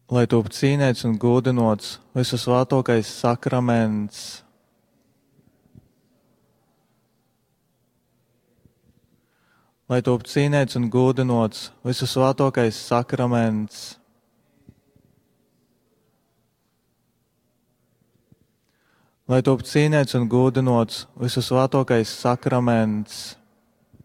lai top cīnēts un godinots visu svētākais sakraments. Lai top cīnēts un godinots visu svētākais sakraments. Lai top cīnēts un godinots visu svētākais sakraments.